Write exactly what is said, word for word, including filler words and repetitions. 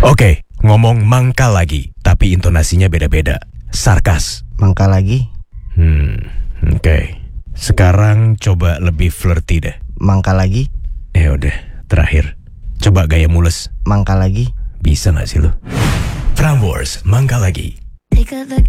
Oke, ngomong mangkal lagi, tapi intonasinya beda-beda. Sarkas. Mangkal lagi? Hmm, oke. Sekarang coba lebih flirty deh. Mangkal lagi? Ya udah, terakhir. Coba gaya mules. Mangkal lagi? Bisa gak sih lo? Prambors, mangkal lagi.